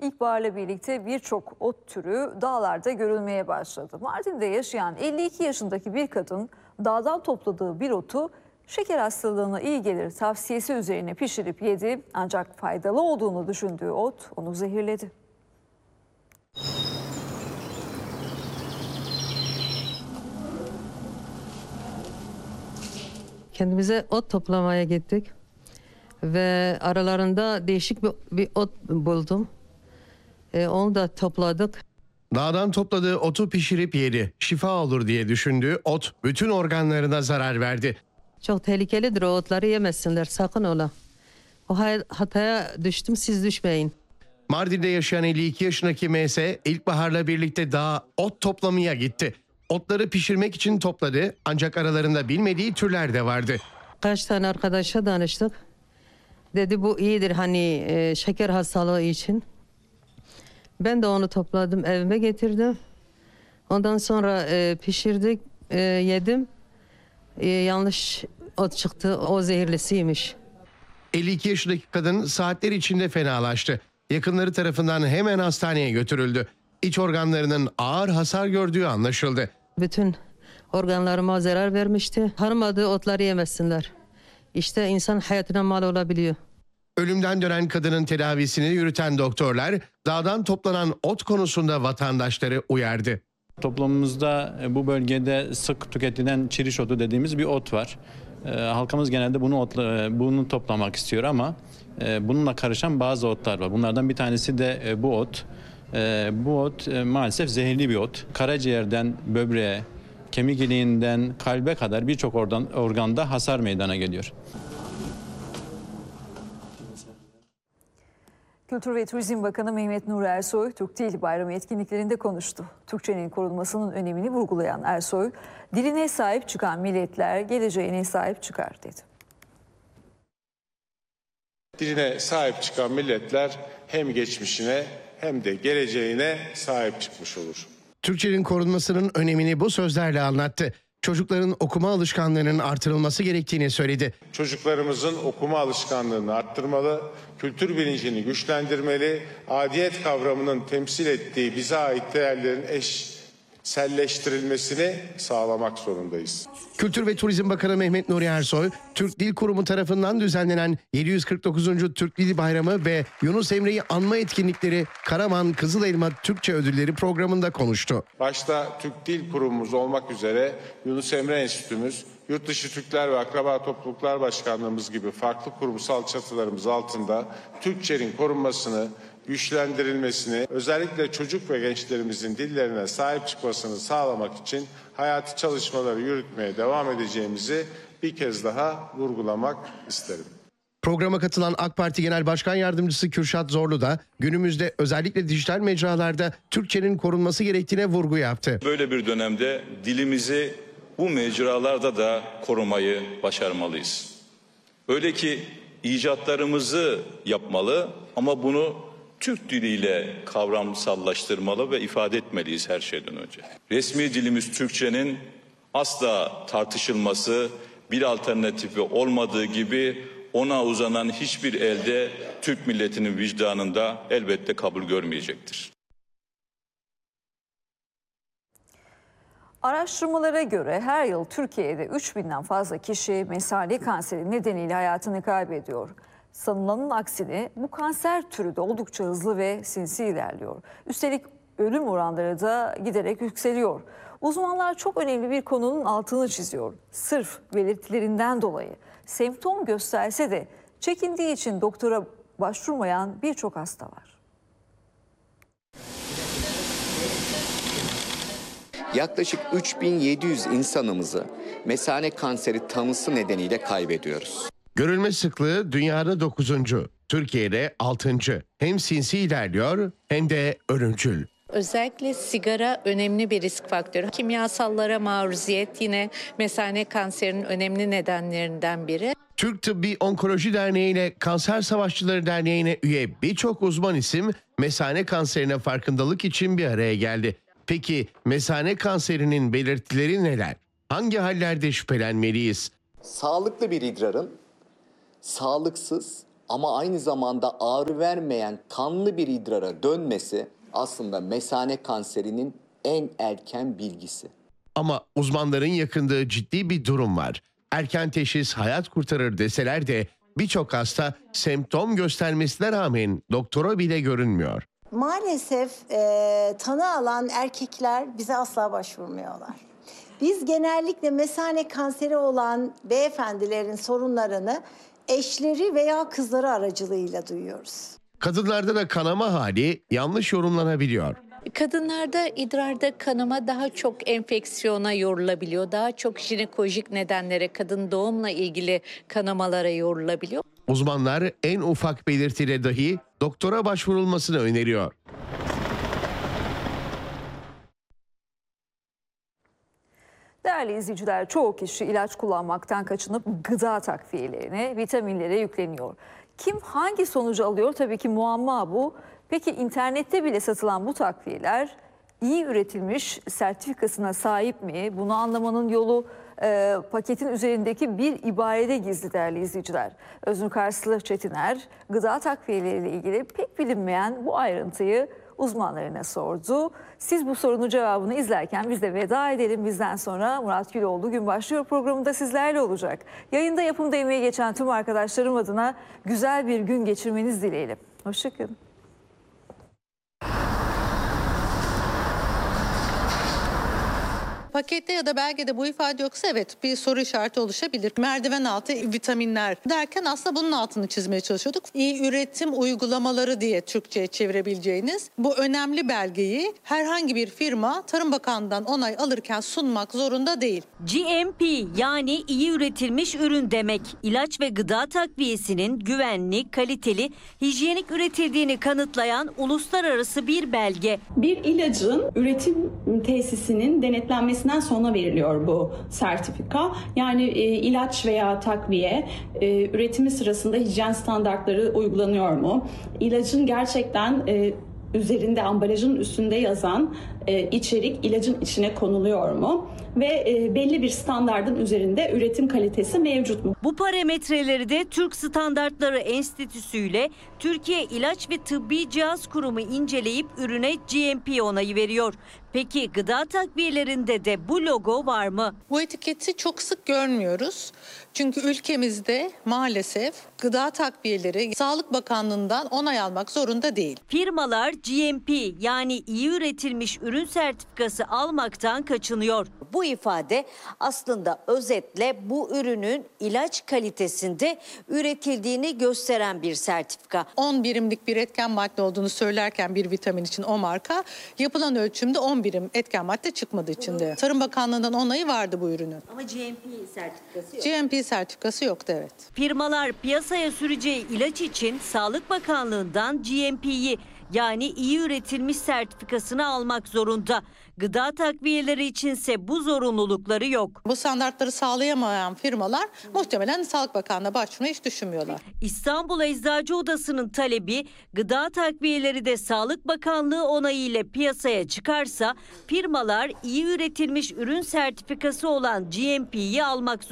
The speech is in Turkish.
İlkbaharla birlikte birçok ot türü dağlarda görülmeye başladı. Mardin'de yaşayan 52 yaşındaki bir kadın dağdan topladığı bir otu şeker hastalığına iyi gelir tavsiyesi üzerine pişirip yedi. Ancak faydalı olduğunu düşündüğü ot onu zehirledi. Kendimize ot toplamaya gittik ve aralarında değişik bir ot buldum. Onu da topladık. Dağdan topladığı otu pişirip yedi. Şifa olur diye düşündüğü ot bütün organlarına zarar verdi. Çok tehlikelidir, o otları yemesinler, sakın ola. O hataya düştüm, siz düşmeyin. Mardin'de yaşayan 52 yaşındaki MS ilkbaharla birlikte dağa ot toplamaya gitti. Otları pişirmek için topladı ancak aralarında bilmediği türler de vardı. Kaç tane arkadaşa danıştık. Dedi bu iyidir hani şeker hastalığı için. Ben de onu topladım, evime getirdim. Ondan sonra pişirdik, yedim. Yanlış ot çıktı, o zehirlisiymiş. 52 yaşındaki kadın saatler içinde fenalaştı. Yakınları tarafından hemen hastaneye götürüldü. İç organlarının ağır hasar gördüğü anlaşıldı. Bütün organlarıma zarar vermişti. Tanımadığı otları yemesinler. İşte insan hayatına mal olabiliyor. Ölümden dönen kadının tedavisini yürüten doktorlar dağdan toplanan ot konusunda vatandaşları uyardı. Toplumumuzda bu bölgede sık tüketilen çiriş otu dediğimiz bir ot var. Halkımız genelde bunu toplamak istiyor ama bununla karışan bazı otlar var. Bunlardan bir tanesi de bu ot. Bu ot maalesef zehirli bir ot. Karaciğerden böbreğe, kemik iliğinden kalbe kadar birçok organda hasar meydana geliyor. Kültür ve Turizm Bakanı Mehmet Nur Ersoy, Türk Dil Bayramı etkinliklerinde konuştu. Türkçenin korunmasının önemini vurgulayan Ersoy, diline sahip çıkan milletler geleceğine sahip çıkar dedi. Diline sahip çıkan milletler hem geçmişine hem de geleceğine sahip çıkmış olur. Türkçenin korunmasının önemini bu sözlerle anlattı. Çocukların okuma alışkanlığının artırılması gerektiğini söyledi. Çocuklarımızın okuma alışkanlığını arttırmalı, kültür bilincini güçlendirmeli, aidiyet kavramının temsil ettiği bize ait değerlerin eşselleştirilmesini sağlamak zorundayız. Kültür ve Turizm Bakanı Mehmet Nuri Ersoy, Türk Dil Kurumu tarafından düzenlenen 749. Türk Dil Bayramı ve Yunus Emre'yi anma etkinlikleri Karaman Kızılelma Türkçe Ödülleri programında konuştu. Başta Türk Dil Kurumumuz olmak üzere Yunus Emre Enstitümüz, Yurtdışı Türkler ve Akraba Topluluklar Başkanlığımız gibi farklı kurumsal çatılarımız altında Türkçenin korunmasını, güçlendirilmesini, özellikle çocuk ve gençlerimizin dillerine sahip çıkmasını sağlamak için hayati çalışmaları yürütmeye devam edeceğimizi bir kez daha vurgulamak isterim. Programa katılan AK Parti Genel Başkan Yardımcısı Kürşat Zorlu da günümüzde özellikle dijital mecralarda Türkçenin korunması gerektiğine vurgu yaptı. Böyle bir dönemde dilimizi bu mecralarda da korumayı başarmalıyız. Öyle ki icatlarımızı yapmalı ama bunu Türk diliyle kavramsallaştırmalı ve ifade etmeliyiz her şeyden önce. Resmi dilimiz Türkçenin asla tartışılması, bir alternatifi olmadığı gibi ona uzanan hiçbir elde Türk milletinin vicdanında elbette kabul görmeyecektir. Araştırmalara göre her yıl Türkiye'de 3000'den fazla kişi mesane kanseri nedeniyle hayatını kaybediyor. Sanılanın aksine bu kanser türü de oldukça hızlı ve sinsi ilerliyor. Üstelik ölüm oranları da giderek yükseliyor. Uzmanlar çok önemli bir konunun altını çiziyor. Sırf belirtilerinden dolayı semptom gösterse de çekindiği için doktora başvurmayan birçok hasta var. Yaklaşık 3700 insanımızı mesane kanseri tanısı nedeniyle kaybediyoruz. Görülme sıklığı dünyada 9. Türkiye'de 6. Hem sinsi ilerliyor hem de ölümcül. Özellikle sigara önemli bir risk faktörü. Kimyasallara maruziyet yine mesane kanserinin önemli nedenlerinden biri. Türk Tıbbi Onkoloji Derneği ile Kanser Savaşçıları Derneği'ne üye birçok uzman isim mesane kanserine farkındalık için bir araya geldi. Peki mesane kanserinin belirtileri neler? Hangi hallerde şüphelenmeliyiz? Sağlıklı bir idrarın sağlıksız, ama aynı zamanda ağrı vermeyen kanlı bir idrara dönmesi aslında mesane kanserinin en erken bilgisi. Ama uzmanların yakındığı ciddi bir durum var. Erken teşhis hayat kurtarır deseler de birçok hasta semptom göstermesine rağmen doktora bile görünmüyor. Maalesef tanı alan erkekler bize asla başvurmuyorlar. Biz genellikle mesane kanseri olan beyefendilerin sorunlarını eşleri veya kızları aracılığıyla duyuyoruz. Kadınlarda da kanama hali yanlış yorumlanabiliyor. Kadınlarda idrarda kanama daha çok enfeksiyona yorulabiliyor. Daha çok jinekolojik nedenlere, kadın doğumla ilgili kanamalara yorulabiliyor. Uzmanlar en ufak belirtiyle dahi doktora başvurulmasını öneriyor. Değerli izleyiciler, çoğu kişi ilaç kullanmaktan kaçınıp gıda takviyelerine, vitaminlere yükleniyor. Kim hangi sonucu alıyor tabii ki muamma bu. Peki internette bile satılan bu takviyeler iyi üretilmiş sertifikasına sahip mi? Bunu anlamanın yolu paketin üzerindeki bir ibarede gizli değerli izleyiciler. Öznur Karslı Çetiner gıda takviyeleriyle ilgili pek bilinmeyen bu ayrıntıyı uzmanlarına sordu. Siz bu sorunun cevabını izlerken biz de veda edelim. Bizden sonra Murat Güloğlu Gün Başlıyor programında sizlerle olacak. Yayında yapımda emeği geçen tüm arkadaşlarım adına güzel bir gün geçirmenizi dileyelim. Hoşçakalın. Pakette ya da belgede bu ifade yoksa evet bir soru işareti oluşabilir. Merdiven altı vitaminler derken aslında bunun altını çizmeye çalışıyorduk. İyi üretim uygulamaları diye Türkçe'ye çevirebileceğiniz bu önemli belgeyi herhangi bir firma Tarım Bakanlığı'ndan onay alırken sunmak zorunda değil. GMP yani iyi üretilmiş ürün demek. İlaç ve gıda takviyesinin güvenli, kaliteli, hijyenik üretildiğini kanıtlayan uluslararası bir belge. Bir ilacın üretim tesisinin denetlenmesinden sonra veriliyor bu sertifika. Yani ilaç veya takviye üretimi sırasında hijyen standartları uygulanıyor mu? İlacın gerçekten üzerinde, ambalajın üstünde yazan içerik ilacın içine konuluyor mu? Ve belli bir standardın üzerinde üretim kalitesi mevcut mu? Bu parametreleri de Türk Standartları Enstitüsü ile Türkiye İlaç ve Tıbbi Cihaz Kurumu inceleyip ürüne GMP onayı veriyor. Peki gıda takviyelerinde de bu logo var mı? Bu etiketi çok sık görmüyoruz. Çünkü ülkemizde maalesef gıda takviyeleri Sağlık Bakanlığı'ndan onay almak zorunda değil. Firmalar GMP yani iyi üretilmiş ürün sertifikası almaktan kaçınıyor. Bu ifade aslında özetle bu ürünün ilaç kalitesinde üretildiğini gösteren bir sertifika. 10 birimlik bir etken madde olduğunu söylerken bir vitamin için o marka yapılan ölçümde 10 birim etken madde çıkmadığı için de. Tarım Bakanlığı'ndan onayı vardı bu ürünün. Ama GMP sertifikası yok. GMP sertifikası yoktu evet. Firmalar piyasaya süreceği ilaç için Sağlık Bakanlığı'ndan GMP'yi yani iyi üretilmiş sertifikasını almak zorunda. Gıda takviyeleri içinse bu zorunlulukları yok. Bu standartları sağlayamayan firmalar muhtemelen Sağlık Bakanlığı'na başvurmayı hiç düşünmüyorlar. İstanbul Eczacı Odası'nın talebi gıda takviyeleri de Sağlık Bakanlığı onayı ile piyasaya çıkarsa firmalar iyi üretilmiş ürün sertifikası olan GMP'yi almak zorunda.